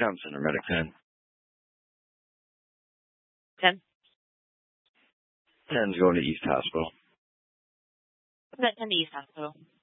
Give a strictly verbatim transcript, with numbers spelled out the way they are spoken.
Town Center, Medic ten. ten. ten's going to East Hospital. ten to East Hospital.